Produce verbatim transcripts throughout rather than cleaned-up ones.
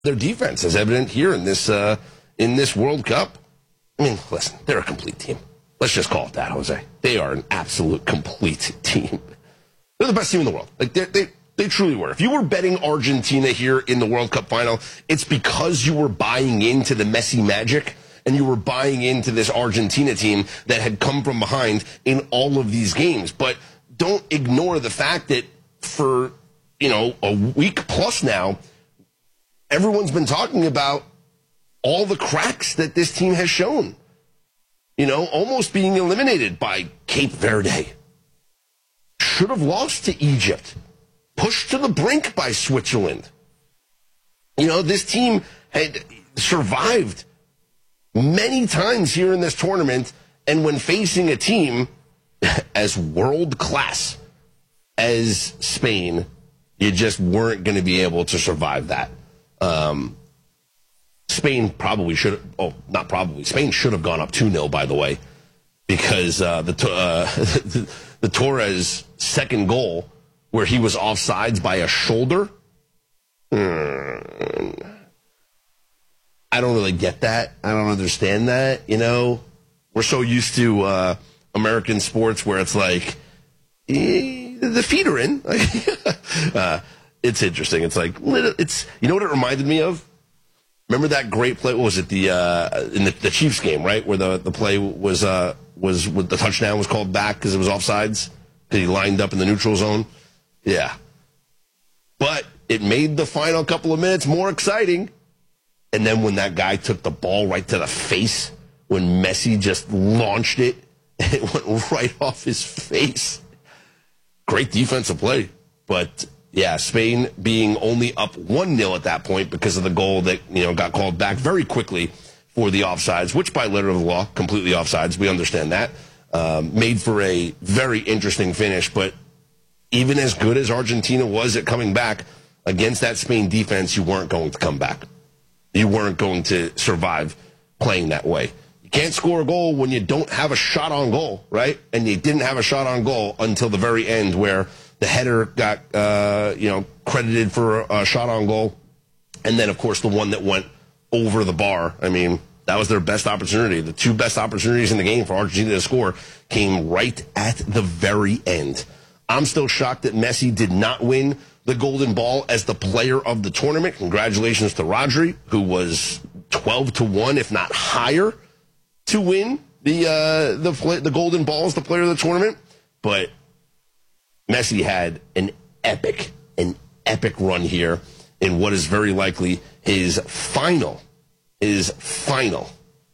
their defense, as evident here in this uh, in this World Cup. I mean, listen, they're a complete team. Let's just call it that, Jose. They are an absolute complete team. They're the best team in the world. Like they they they truly were. If you were betting Argentina here in the World Cup final, it's because you were buying into the Messi magic and you were buying into this Argentina team that had come from behind in all of these games. But don't ignore the fact that for, you know, a week plus now, everyone's been talking about all the cracks that this team has shown. You know, almost being eliminated by Cape Verde. Should have lost to Egypt. Pushed to the brink by Switzerland. You know, this team had survived many times here in this tournament, and when facing a team as world-class as Spain, you just weren't going to be able to survive that. Um, Spain probably should have, oh, not probably, Spain should have gone up two nil, by the way, because uh, the, uh, the the Torres second goal, where he was offsides by a shoulder, mm, I don't really get that. I don't understand that, you know. We're so used to uh, American sports where it's like, eh, the feet are in. uh, it's interesting. It's like, it's, you know what it reminded me of? Remember that great play? What was it, the uh, in the, the Chiefs game, right, where the, the play was uh, was with the touchdown was called back because it was offsides because he lined up in the neutral zone? Yeah, but it made the final couple of minutes more exciting. And then when that guy took the ball right to the face, when Messi just launched it, and it went right off his face. Great defensive play, but. Yeah, Spain being only up one nil at that point because of the goal that, you know, got called back very quickly for the offsides, which by letter of the law, completely offsides. We understand that. Um, made for a very interesting finish, but even as good as Argentina was at coming back against that Spain defense, you weren't going to come back. You weren't going to survive playing that way. You can't score a goal when you don't have a shot on goal, right? And you didn't have a shot on goal until the very end where the header got, uh, you know, credited for a shot on goal. And then, of course, the one that went over the bar. I mean, that was their best opportunity. The two best opportunities in the game for Argentina to score came right at the very end. I'm still shocked that Messi did not win the Golden Ball as the player of the tournament. Congratulations to Rodri, who was twelve to one, if not higher, to win the uh, the the Golden Ball as the player of the tournament. But Messi had an epic, an epic run here in what is very likely his final, his final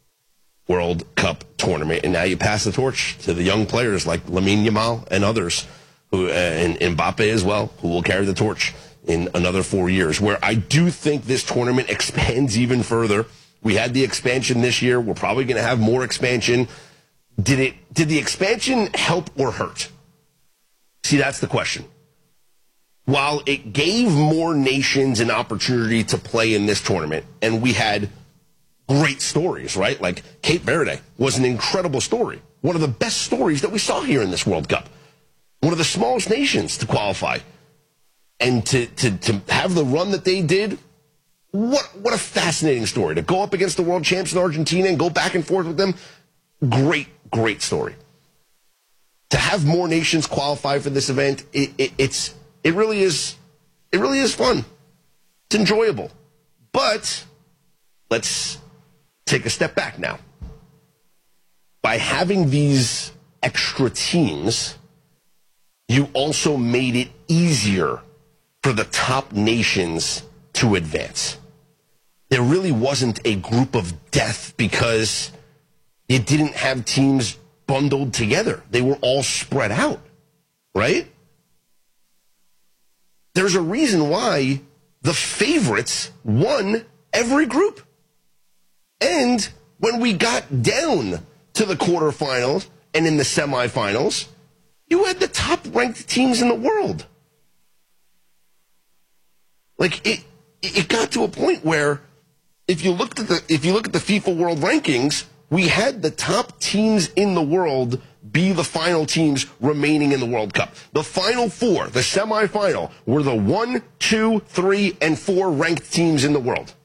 World Cup tournament. And now you pass the torch to the young players like Lamine Yamal and others, who uh, and Mbappe as well, who will carry the torch in another four years, where I do think this tournament expands even further. We had the expansion this year. We're probably going to have more expansion. Did it? Did the expansion help or hurt? See, that's the question. While it gave more nations an opportunity to play in this tournament, and we had great stories, right? Like Cape Verde was an incredible story. One of the best stories that we saw here in this World Cup. One of the smallest nations to qualify. And to, to, to have the run that they did, what, what a fascinating story. To go up against the world champs in Argentina and go back and forth with them, great, great story. To have more nations qualify for this event, it, it, it's it really is it really is fun. It's enjoyable. But let's take a step back now. By having these extra teams, you also made it easier for the top nations to advance. There really wasn't a group of death because you didn't have teams bundled together. They were all spread out, right? There's a reason why the favorites won every group. And when we got down to the quarterfinals and in the semifinals, you had the top-ranked teams in the world. Like, it it got to a point where if you looked at the if you look at the FIFA World Rankings, we had the top teams in the world be the final teams remaining in the World Cup. The final four, the semifinal, were the one, two, three, and four ranked teams in the world.